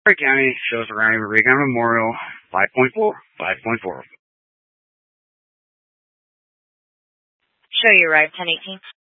Curry County shows around Recon Memorial 5.4, 5.4. Show you arrived 1018.